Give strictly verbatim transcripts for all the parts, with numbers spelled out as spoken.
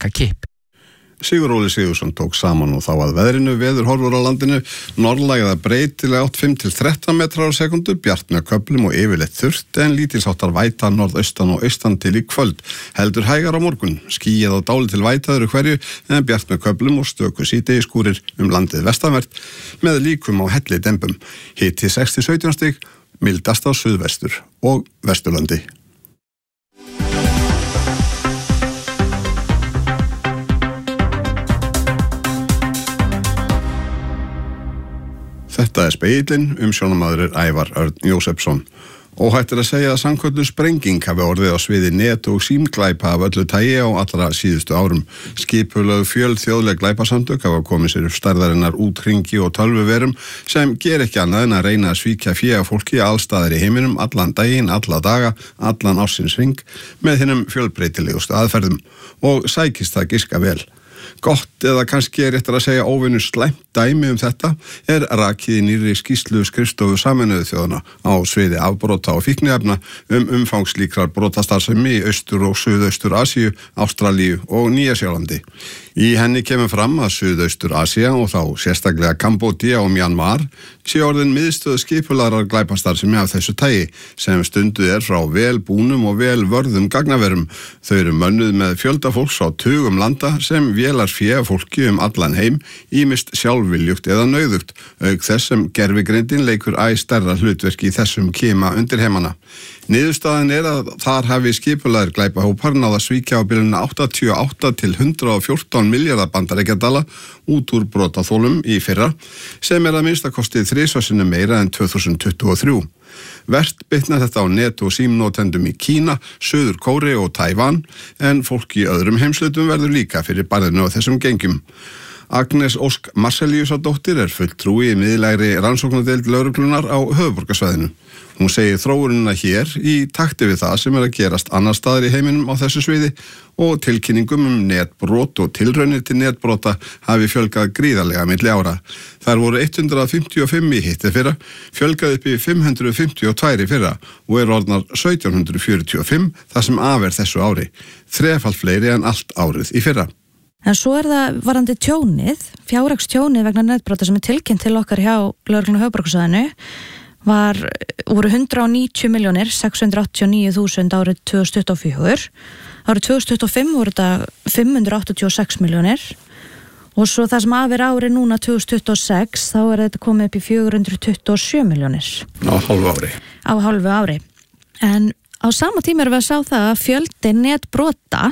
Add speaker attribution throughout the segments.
Speaker 1: taka kipp.
Speaker 2: Sigur Óli Sigurðsson tók saman og þá að veðrinu, veður horfur á landinu, norðlæg eða breytilega átt fimm til þrettán metrar á sekundu, bjart með köflum og yfirleitt þurrt en lítilsháttar væta norðaustan og austan til í kvöld. Heldur hægar á morgun, skýjað og dálítil væta öðru hverju en bjart með köflum og stöku síðdegisskúrir um landið vestanvert með líkum á helli dembum. Hiti sex til sautján stig, mildast á suðvestur og vesturlandi. Þetta er Spegillinn, umsjónamaður er Ævar Örn Jósefsson. Óhætt er að segja að sannkölluð sprenging hafi orðið á sviði net- og símglæpa af öllu tagi á allra síðustu árum. Skipulögð fjölþjóðleg glæpasamtök hafa komið sér upp stærðarinnar úthringi og tölvuverum sem ger ekki annað en að reyna að svíkja fé af fólki allstaðar í heiminum, allan daginn, alla daga, allan ársins hring með hinnum fjölbreytilegustu aðferðum og sækist það giska vel. Gott eða kannski er réttar að segja óvinnu slæmt dæmi um þetta er rakið í nýrri skýrslu skrifstofu Sameinuðu þjóðanna á sviði afbrota og fíkniefna um umfangslíkrar brotastarfsemi í Austur- og Suðaustur Asíu, Ástralíu og Nýja-Sjálandi. Í henni kemur fram að Suðaustur Asía og þá sérstaklega Kambódía og Mjanmar sé orðin miðstöð skipulagðrar glæpastarfsemi af þessu tagi sem stunduð er frá vel búnum og vel vörðum gagnaverum. Þau eru mönnuð með fjölda fólks á tugum landa sem vélar fé af fólki um allan heim, ýmist sjálfviljugt eða nauðugt, auk þess sem gervigreindin leikur æ stærra hlutverki í þessum kima undir heimana. Niðurstaðan er að þar hafi skipulagðir glæpahópar náð að svíkja á bilinu áttatíu og átta til hundrað og fjórtán milljarða bandaríkjadala út úr brotaþolum í fyrra, sem er að minnsta kostið þrisvar sinnum meira en tvö þúsund tuttugu og þrjú. Verst bitnar þetta á net- og símnotendum í Kína, Suður Kóreu og Taívan, en fólk í öðrum heimslutum verður líka fyrir barðinu á þessum gengjum. Agnes Ósk Marselíusardóttir er fulltrúi í miðlægri rannsóknardeild lögreglunar á höfuðborgarsvæðinu. Hún segir þróunina hér í takti við það sem er að gerast annar staðar í heiminum á þessu sviði og tilkynningum um netbrot og tilraunir til netbrota hafi fjölgað gríðarlega milli ára. Þar voru hundrað fimmtíu og fimm í hitti fyrra, fjölgað upp í fimm hundruð fimmtíu og tvö í fyrra og er orðnar sautján hundruð fjörutíu og fimm þar sem af er þessu ári. Þrefalt fleiri en allt árið í fyrra.
Speaker 3: En svo er það varandi tjónið, fjárhagstjónið vegna netbrota sem er tilkynnt til okkar hjá lögreglunni á höfuðborgarsvæðinu var, voru hundrað og níutíu milljónir sex hundruð áttatíu og níu þúsund árið tvö þúsund tuttugu og fjögur. Árið tvö þúsund tuttugu og fimm voru þetta fimm hundruð áttatíu og sex milljónir og svo það sem af er árið núna tvö þúsund tuttugu og sex þá er þetta komið upp í fjögur hundruð tuttugu og sjö milljónir.
Speaker 2: Á hálfu ári.
Speaker 3: Á hálfu ári. En á sama tíma erum við að sjá það að fjöldi netbrota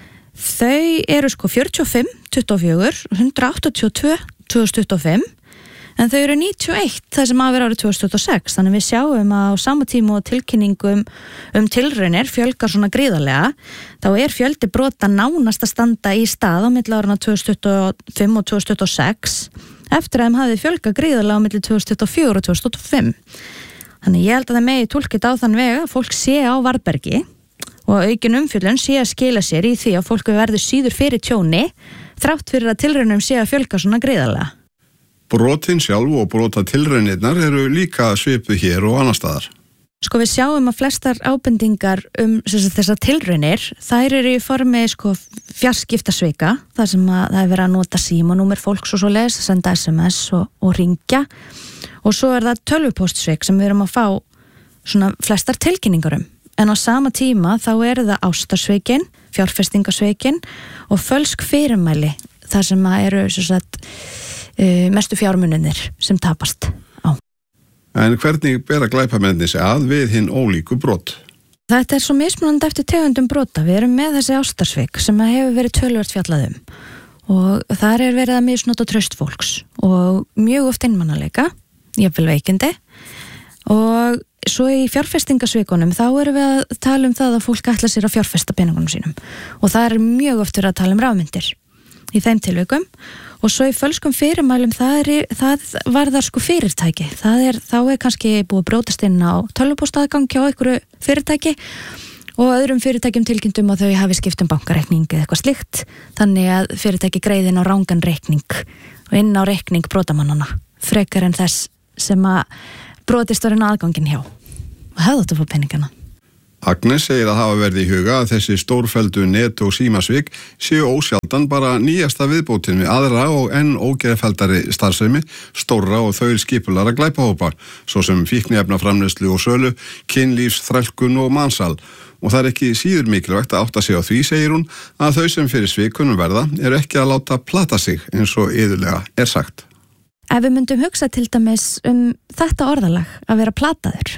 Speaker 3: þau eru sko fjörutíu og fimm, tuttugu og fjögur, hundrað áttatíu og tvö, tvö þúsund tuttugu og fimm, en þau eru níutíu og eitt það sem af er árið tvö þúsund tuttugu og sex, þannig við sjáum að á sama tíma og tilkynningum um tilraunir fjölgar svona gríðarlega, þá er fjöldi brota nánast að standa í stað á milli árana tvö þúsund tuttugu og fimm og tvö þúsund tuttugu og sex, eftir að þeim hafi fjölgað gríðarlega á milli tvö þúsund tuttugu og fjögur og tvö þúsund tuttugu og fimm. Þannig ég held að það megi túlkið á þann veg að fólk sé á varðbergi og aukin umfjöllun sé að skila sér í því að fólk verður síður fyrir tjóni þrátt fyrir að tilraunum sé að fjölga svona gríðarlega.
Speaker 2: Brotin sjálf og brota tilraunirnar eru líka svipuð hér og annar staðar.
Speaker 3: Sko við sjáum að flestar ábendingar um þessar tilraunir, þær eru í formi sko fjarskiptasvika, þar sem að það er verið að nota símanúmer fólks og svo leis, senda S M S og, og ringja og svo er það tölvupóstsvik sem við erum að fá svona flestar tilkynningar um. En á sama tíma þá eru það ástarsveikin, fjárfestingasveikin og fölsk fyrirmæli þar sem eru sagt, uh, mestu fjármunirnir sem tapast á.
Speaker 2: En hvernig bera glæpamennir sig að við hinn ólíku brot?
Speaker 3: Þetta er svo mismunandi eftir tegundum brota. Við erum með þessi ástarsveik sem hefur verið töluvert fjallaðum og þar er verið að misnota traust fólks og mjög oft einmanaleika, jafnvel veikindi og svo í fjárfestingasvikunum þá erum við að tala um það að fólk ætla sér að fjárfesta peningunum sínum og það er mjög oft verið að tala um rafmyndir í þeim tilvikum og svo í fölskum fyrirmælum það, er, það varðar sko fyrirtæki það er, þá er kannski búið að brótast inn á tölvupóstaðgang hjá einhverju fyrirtæki og öðrum fyrirtækjum tilkynntum að þau hafi skipt um bankareikning eða eitthvað slíkt þannig að fyrirtæki greiðin á rangan reikning og inn á reikning brotamannana frekar en þess sem að brotist var inn aðgangin hjá og hefðu þetta fór peningana.
Speaker 2: Agnes segir að hafa verið í huga að þessi stórfelldu net- og símasvik séu ósjaldan bara nýjasta viðbótin við aðra og enn ógeðfelldari starfsemi, stórra og þaul skipulara glæpahópa, svo sem fíkniefnaframleiðslu og sölu, kynlífs, þrælkun og mansal. Og það er ekki síður mikilvægt að átta sig á því, segir hún, að þau sem fyrir svikunum verða eru ekki að láta plata sig eins og iðulega er sagt.
Speaker 3: Ef við myndum hugsa til dæmis um þetta orðalag, að vera plataður,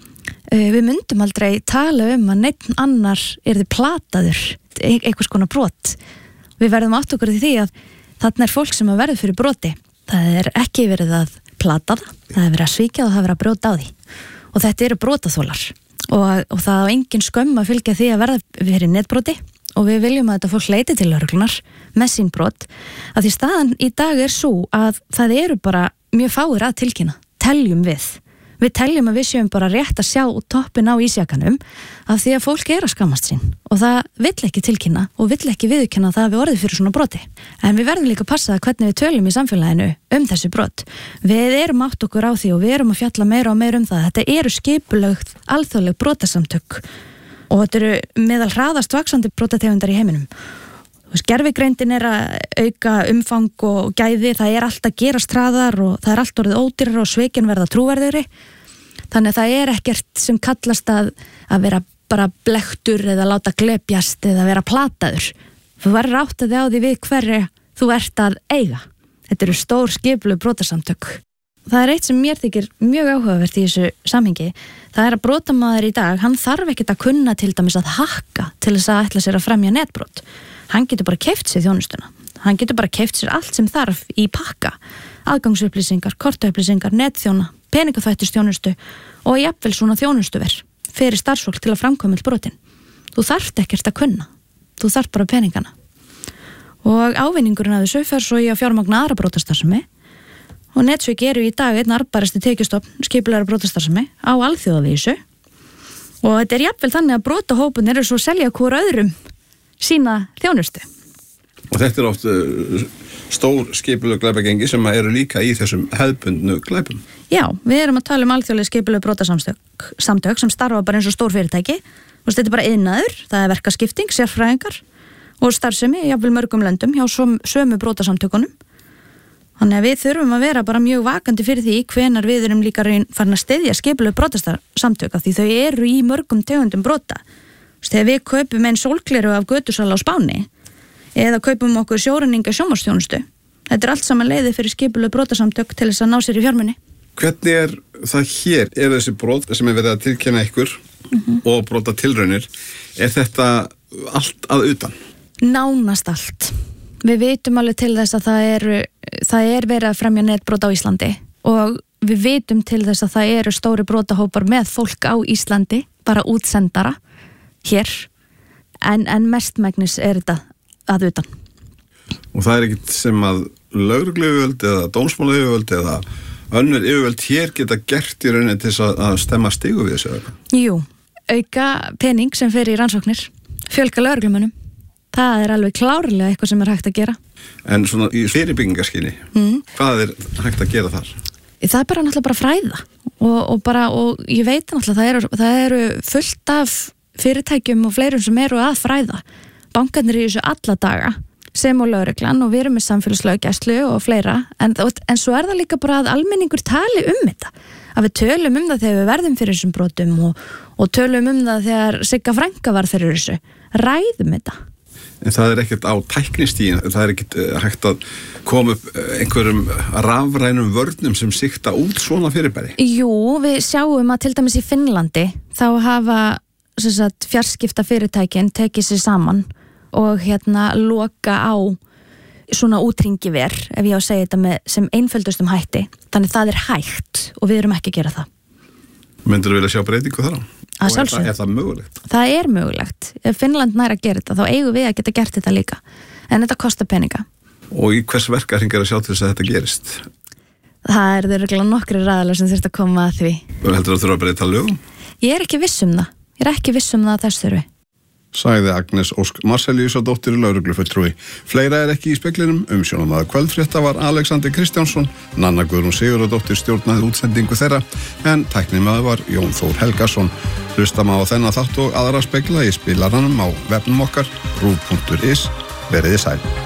Speaker 3: við myndum aldrei tala um að neitt annar yrði plataður, einhvers konar brot. Við verðum átt okkur í því að þarna er fólk sem að verða fyrir broti. Það er ekki verið að plata það, það er verið að svíkja og það er verið að brjóta á því. Og þetta eru brotaþolar. Og, og það á engin skömm að fylgja því að verða fyrir netbroti og við viljum að þetta fólk leiti til lögreglunar með sín brot, að því staðan í dag er svo að það eru bara mjög fáir að tilkynna, teljum við. Við teljum að við séum bara rétt að sjá toppin á ísjakanum af því að fólk er að skammast sín og það vill ekki tilkynna og vill ekki viðurkenna það að við orðið fyrir svona broti. En við verðum líka að passa hvernig við tölum í samfélaginu um þessi brot. Við erum átt okkur á því og við erum að fjalla meira og meira um það. Þetta eru skipulögð alþjóðleg brotasamtök og þetta eru meðal hraðast vaxandi brotategundar í heiminum. Gervigreindin er að auka umfang og gæði, það er allt að gerast hraðar og það er allt orðið ódýrar og svikin verða trúverðugri. Þannig að það er ekkert sem kallast að, að vera bara blektur eða láta glepjast eða vera plataður. Þú verður átt að þið á því við hverju þú ert að eiga. Þetta eru stór skipulögð brotasamtök. Það er eitt sem mér þykir mjög áhugavert í þessu samhengi. Það er að brotamaður í dag, hann þarf ekkert að kunna til dæmis að hakka til þess að ætla sér að fremja netbrot. Hann getur bara keypt sér þjónustuna. Hann getur bara keypt sér allt sem þarf í pakka. Aðgangsupplýsingar, kortaupplýsingar, netþjóna, peningaþvættisþjónustu og jafnvel svona þjónustuver fyrir starfsfólk til að framkvæma brotin. Þú þarft ekkert að kunna. Þú þarft bara peningana. Og ávinningurinn af þessu fer svo í að fjármagna aðra brotastarfsemi. Og netsvik eru í dag einn arðbærasti tekjustofn skipulagðrar brotastarfsemi á alþjóðavísu. Og þetta er jafnvel þannig að brotahópun eru svo að selja hvor öðrum sína þjónustu.
Speaker 2: Og þetta er oft uh, stór skipulögð glæpagengi sem eru líka í þessum hefðbundnu glæpum.
Speaker 3: Já, við erum að tala um alþjóðleg skipulögð brotasamtök samtök sem starfa bara eins og stór fyrirtæki. Og þetta er bara iðnaður, það er verkaskipting, sérfræðingar og starfsemi í jafnvel mörgum löndum hjá sömu brotasamtökunum. Þannig að við þurfum að vera bara mjög vakandi fyrir því hvenar við erum líka farin að styðja skipulögð brotasamtök af því þau eru í mörgum tegundum brota. Þegar við kaupum einn sólgleru af götusala á Spáni eða kaupum okkur sjóræninga sjónvarpsþjónustu, þetta er allt saman leiðið fyrir skipulögð brotasamtök til þess að ná sér í fjármuni. Hvernig
Speaker 2: er það hér? Er þessi brot sem er verið að tilkynna ykkur mm-hmm. og brota tilraunir, er þetta allt að utan?
Speaker 3: Nánast allt. Við vitum alveg til þess að það er, það er verið að fremja netbrot á Íslandi og við vitum til þess að það eru stóri brotahópar með fólk á Íslandi, bara útsendara hér, en, en mestmegnis er þetta að utan.
Speaker 2: Og það er ekkert sem að lögregluyfirvöld eða dómsmálayfirvöld eða önnur yfirvöld hér geta gert í rauninni til þess að stemma stigu við þessu?
Speaker 3: Jú, auka pening sem fer í rannsóknir, fjölga lögreglumönnum, það er alveg klárlega eitthvað sem er hægt að gera.
Speaker 2: En svona í fyrirbyggingarskyni, mm. hvað er hægt að gera þar?
Speaker 3: Það er bara náttúrulega bara fræða og, og, bara, og ég veit náttúrulega það eru, það eru fullt af fyrirtækjum og fleirum sem eru að fræða. Bankarnir í þessu alla daga sem og lögreglan og við erum með samfélagslöggæslu og fleira en, en svo er það líka bara að almenningur tali um þetta. Að við tölum um það þegar við verðum fyrir þessum brotum og, og tölum um það þegar Sigga frænka var fyrir þessu. Ræðum þetta.
Speaker 2: En það er ekkert á tæknistíðin, það er ekkert hægt að koma upp einhverjum rafrænum vörnum sem sikta út svona fyrirbæri?
Speaker 3: Jú, við sjáum að til dæmis í Finnlandi þá hafa sagt, fjarskipta fyrirtækin tekið sér saman og hérna loka á svona útringiver, ef ég á að segja þetta með, sem einföldustum hætti. Þannig það er hægt og við erum ekki að gera það.
Speaker 2: Myndirðu vilja sjá breytingu þar á?
Speaker 3: Og
Speaker 2: er það, er það mögulegt?
Speaker 3: Það er mögulegt. Ef Finnland nær að gera þetta, þá eigum við að geta gert þetta líka. En þetta kostar peninga.
Speaker 2: Og í hvers verkahring er að sjá til þess að þetta gerist?
Speaker 3: Það er örugglega nokkrir aðilar sem þurft að koma að því.
Speaker 2: Og heldur þú að þurfa að breyta lögum?
Speaker 3: Ég er ekki viss um það. Ég er ekki viss um það að þess þurfi.
Speaker 2: sagði Agnes Ósk Marselíusardóttir lögreglufulltrúi. Fleira er ekki í speglinum. Umsjónarmaður kvöldfrétta var Alexander Kristjánsson, Nanna Guðrún Sigurðardóttir stjórnaði útsendingu þeirra, en tæknimaður var Jón Þór Helgason. Hlusta má á þennan þátt og aðra spegla í spilaranum á vefnum okkar ruv punktur is. Veriði sæl.